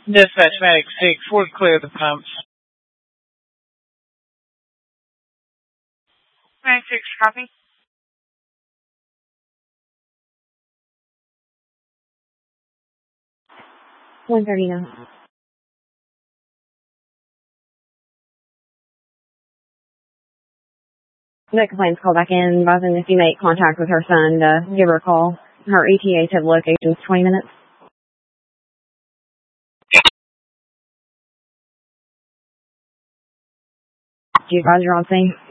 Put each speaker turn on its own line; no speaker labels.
Dispatch Medic 6, we're clear the pumps.
Medic 6, copy.
$130 now. The complaints call back in, advising if you make contact with her son to give her a call. Her ETA to the location is 20 minutes. Do you advise you're on scene?